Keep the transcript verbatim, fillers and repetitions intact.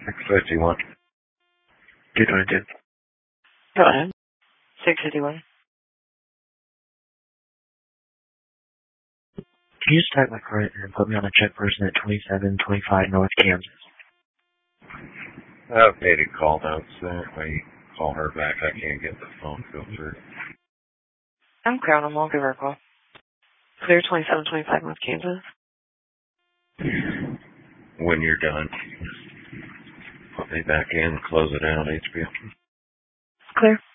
six fifty-one. two twenty-two. Go ahead. six fifty-one. Can you just type my credit and put me on a check person at twenty-seven twenty-five North Kansas? Updated call notes. That way, call her back. I can't get the phone filtered. I'm Crown. I'll give her a call. Clear twenty-seven twenty-five North Kansas. When you're done, put me back in and close it out, H B O. Clear.